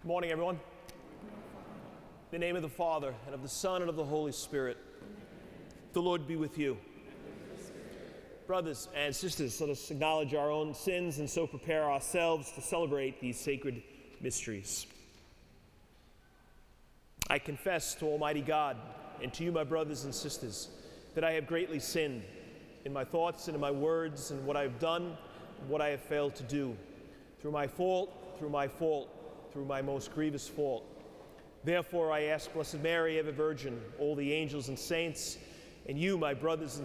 Good morning, everyone. In the name of the Father, and of the Son, and of the Holy Spirit. The Lord be with you. Brothers and sisters, let us acknowledge our own sins and so prepare ourselves to celebrate these sacred mysteries. I confess to Almighty God and to you, my brothers and sisters, that I have greatly sinned in my thoughts and in my words, and what I have done and what I have failed to do, through my most grievous fault. Therefore, I ask Blessed Mary, ever Virgin, all the angels and saints, and you, my brothers and